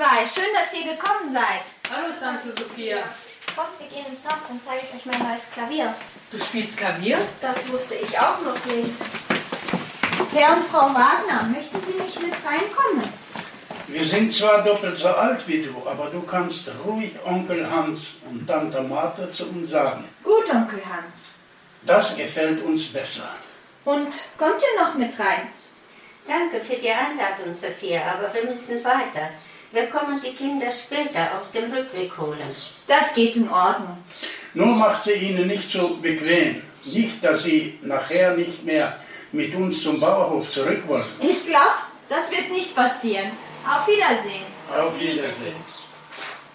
zwei. Schön, dass ihr gekommen seid. Hallo, Tante Sophia. Kommt, wir gehen ins Haus, dann zeige ich euch mein neues Klavier. Du spielst Klavier? Das wusste ich auch noch nicht. Herr und Frau Wagner, möchten Sie nicht mit reinkommen? Wir sind zwar doppelt so alt wie du, aber du kannst ruhig Onkel Hans und Tante Martha zu uns sagen. Gut, Onkel Hans. Das gefällt uns besser. Und kommt ihr noch mit rein? Danke für die Einladung, Sophia, aber wir müssen weiter. Wir kommen die Kinder später auf dem Rückweg holen. Das geht in Ordnung. Nur macht sie ihnen nicht so bequem. Nicht, dass sie nachher nicht mehr mit uns zum Bauernhof zurück wollen. Ich glaube, das wird nicht passieren. Auf Wiedersehen. Auf Wiedersehen.